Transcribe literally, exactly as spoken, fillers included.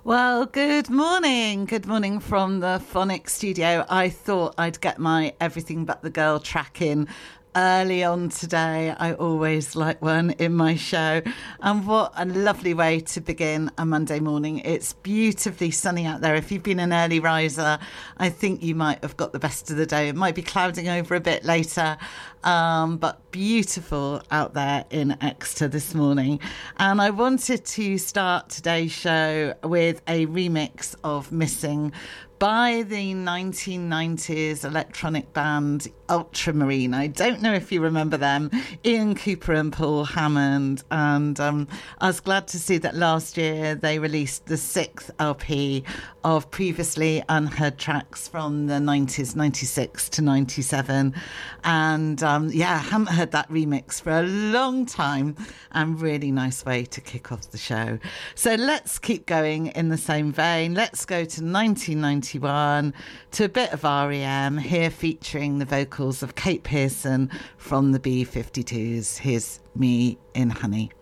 Well, good morning. Good morning from the Phonic studio. I thought I'd get my Everything But the Girl track in early on today. I always like one in my show. And what a lovely way to begin a Monday morning. It's beautifully sunny out there. If you've been an early riser, I think you might have got the best of the day. It might be clouding over a bit later, um, but beautiful out there in Exeter this morning. And I wanted to start today's show with a remix of Missing by the nineteen nineties electronic band Ultramarine. I don't know if you remember them, Ian Cooper and Paul Hammond. And um, I was glad to see that last year they released the sixth L P of previously unheard tracks from the nineties, ninety-six to ninety-seven. And um, yeah, I haven't heard that remix for a long time, and really nice way to kick off the show. So let's keep going in the same vein. Let's go to nineteen ninety-one to a bit of R E M, here featuring the vocals of Kate Pearson from the B fifty-twos. Here's Me in Honey.